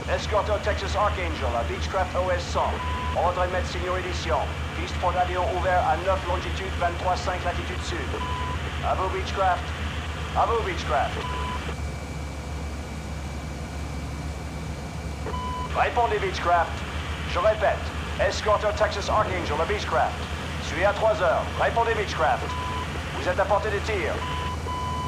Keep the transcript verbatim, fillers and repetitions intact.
Escorteur Texas Archangel à Beechcraft O S cent. Ordre émettre signaux édition. Piste pour l'avion ouvert à neuf longitude vingt-trois virgule cinq latitude sud. À vous Beechcraft. À vous Beechcraft. Répondez Beechcraft. Je répète. Escorteur Texas Archangel à Beechcraft. Suis à trois heures. Répondez Beechcraft. Vous êtes à portée de tir.